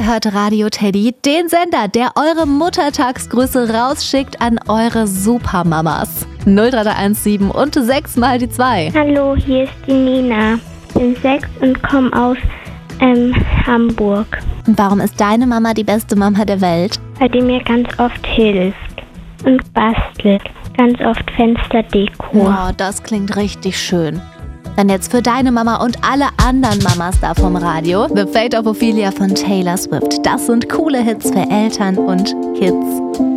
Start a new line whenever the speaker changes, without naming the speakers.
Ihr hört Radio Teddy, den Sender, der eure Muttertagsgrüße rausschickt an eure Supermamas. 03317 und 6 mal die 2.
Hallo, hier ist die Nina. Ich bin 6 und komme aus Hamburg.
Und warum ist deine Mama die beste Mama der Welt?
Weil die mir ganz oft hilft und bastelt. Ganz oft Fensterdeko.
Wow, das klingt richtig schön. Dann jetzt für deine Mama und alle anderen Mamas da vom Radio. The Fate of Ophelia von Taylor Swift. Das sind coole Hits für Eltern und Kids.